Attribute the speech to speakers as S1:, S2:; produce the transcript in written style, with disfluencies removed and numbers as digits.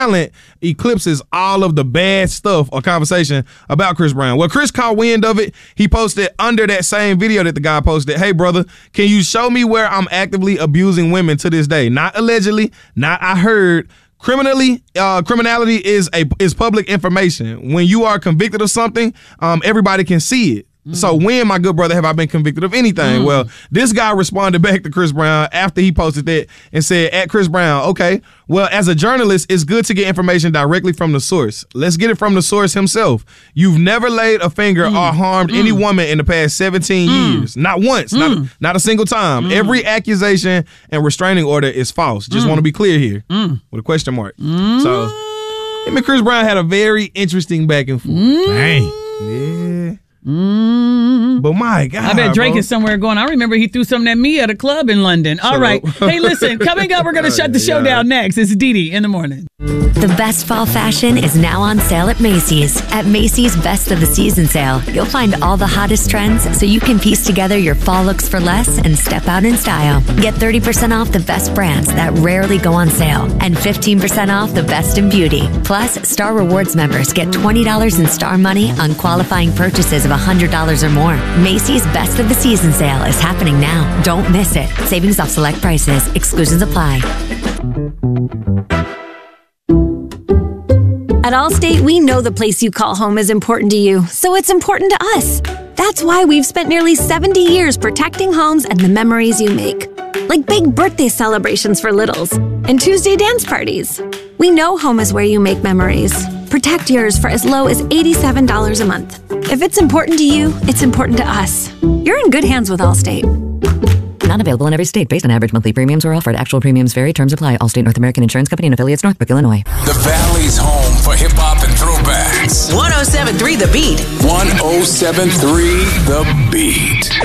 S1: talent eclipses all of the bad stuff or conversation about Chris Brown. Well, Chris caught wind of it. He posted under that same video that the guy posted, "Hey, brother, can you show me where I'm actively abusing women to this day? Not allegedly, not I heard. Criminality is public information. When you are convicted of something, everybody can see it. So when, my good brother, have I been convicted of anything?" Well, this guy responded back to Chris Brown after he posted that and said, "At Chris Brown, okay, well, as a journalist, it's good to get information directly from the source. Let's get it from the source himself. You've never laid a finger or harmed any woman in the past 17 years. Not once, not a single time. Every accusation and restraining order is false. Just want to be clear here with a question mark." So him and Chris Brown had a very interesting back and forth.
S2: Dang.
S1: Yeah. But my God,
S3: I bet Drake is somewhere going, I remember he threw something at me at a club in London. All right. Hey, listen, coming up, we're going to shut the show down next. It's Didi in the morning.
S4: The best fall fashion is now on sale at Macy's. At Macy's Best of the Season sale, you'll find all the hottest trends so you can piece together your fall looks for less and step out in style. Get 30% off the best brands that rarely go on sale and 15% off the best in beauty. Plus, Star Rewards members get $20 in Star Money on qualifying purchases of $100 or more. Macy's Best of the Season sale is happening now. Don't miss it. Savings off select prices. Exclusions apply.
S5: At Allstate, we know the place you call home is important to you, so it's important to us. That's why we've spent nearly 70 years protecting homes and the memories you make. Like big birthday celebrations for littles and Tuesday dance parties. We know home is where you make memories. Protect yours for as low as $87 a month. If it's important to you, it's important to us. You're in good hands with Allstate.
S4: Not available in every state based on average monthly premiums or offered. Actual premiums vary. Terms apply. Allstate North American Insurance Company and affiliates, Northbrook, Illinois.
S2: The Valley's home for hip-hop and throwbacks.
S6: 107.3 The Beat.
S2: 107.3 The Beat.